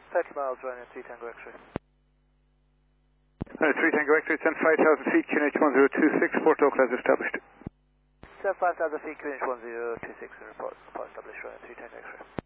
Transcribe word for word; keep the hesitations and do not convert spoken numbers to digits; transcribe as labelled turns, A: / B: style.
A: thirty miles running three Tango X-ray.
B: Uh, three Tango X-ray, send five thousand feet, Q N H one zero two six, Fort Oakland established.
A: Send five thousand feet, Q N H one zero two six, and report, report established running three Tango X-ray.